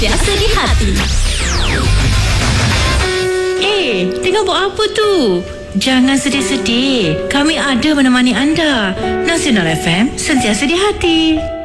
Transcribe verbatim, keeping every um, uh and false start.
Sentiasa di hati. Eh, tengah buat apa tu? Jangan sedih-sedih. Kami ada menemani anda. Nasional F M, sentiasa di hati.